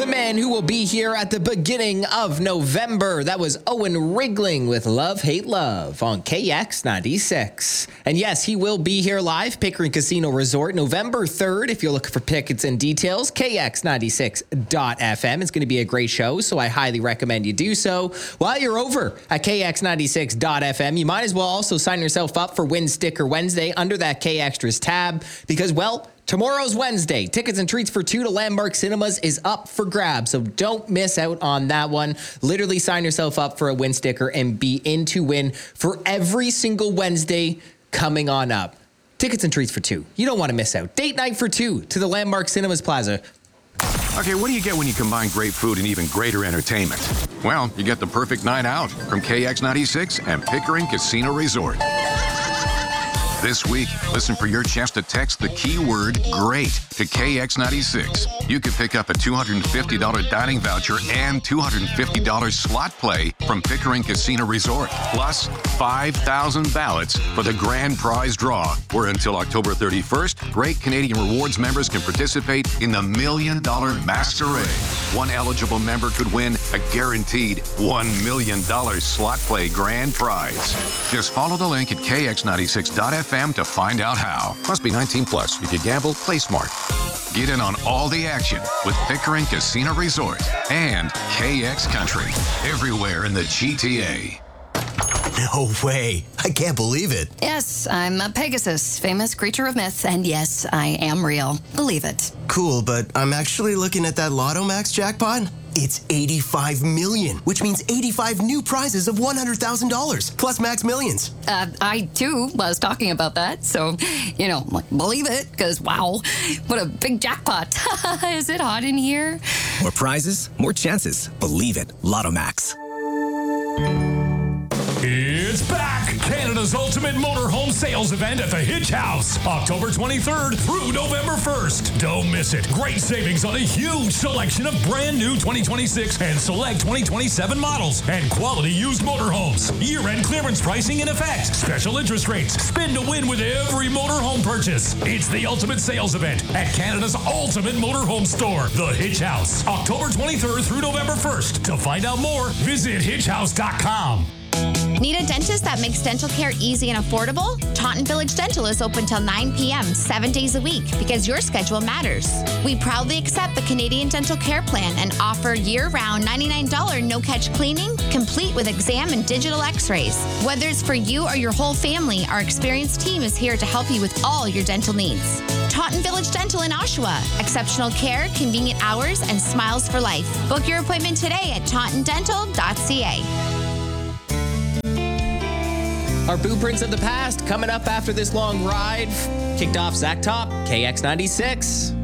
man who will be here at the beginning of November. That was Owen Rigling with Love, Hate, Love on KX96. And yes, he will be here live, Pickering Casino Resort, November 3rd. If you're looking for tickets and details, KX96.FM. It's going to be a great show, so I highly recommend you do so. While you're over at KX96.FM, you might as well also sign yourself up for Win Sticker Wednesday under that K Extras tab because, well, tomorrow's Wednesday. Tickets and treats for 2 to Landmark Cinemas is up for grabs, so don't miss out on that one. Literally sign yourself up for a Win Sticker and be in to win for every single Wednesday coming on up. Tickets and treats for 2. You don't want to miss out. Date night for 2 to the Landmark Cinemas Plaza. Okay, what do you get when you combine great food and even greater entertainment? Well, you get the perfect night out from KX96 and Pickering Casino Resort. This week, listen for your chance to text the keyword GREAT to KX96. You could pick up a $250 dining voucher and $250 slot play from Pickering Casino Resort, plus 5,000 ballots for the grand prize draw, where until October 31st, Great Canadian Rewards members can participate in the $1 Million Masquerade. One eligible member could win a guaranteed $1 million slot play grand prize. Just follow the link at KX96.FM to find out how. Must be 19 plus. If you gamble, play smart. Get in on all the action with Pickering Casino Resort and KX Country. Everywhere in the GTA. No way. I can't believe it. Yes, I'm a Pegasus, famous creature of myth, and yes, I am real. Believe it. Cool, but I'm actually looking at that Lotto Max jackpot. It's 85 million, which means 85 new prizes of $100,000, plus Max Millions. I, too, was talking about that, so, believe it, because, wow, what a big jackpot. Is it hot in here? More prizes, more chances. Believe it. Lotto Max. It's back! Canada's ultimate motorhome sales event at the Hitch House, October 23rd through November 1st. Don't miss it. Great savings on a huge selection of brand new 2026 and select 2027 models and quality used motorhomes. Year-end clearance pricing in effect. Special interest rates. Spin to win with every motorhome purchase. It's the ultimate sales event at Canada's ultimate motorhome store, the Hitch House, October 23rd through November 1st. To find out more, visit hitchhouse.com. Need a dentist that makes dental care easy and affordable? Taunton Village Dental is open till 9 p.m. 7 days a week because your schedule matters. We proudly accept the Canadian Dental Care Plan and offer year-round $99 no-catch cleaning, complete with exam and digital x-rays. Whether it's for you or your whole family, our experienced team is here to help you with all your dental needs. Taunton Village Dental in Oshawa. Exceptional care, convenient hours, and smiles for life. Book your appointment today at tauntondental.ca. Our blueprints of the past coming up after this long ride. Kicked off Zach Top, KX96.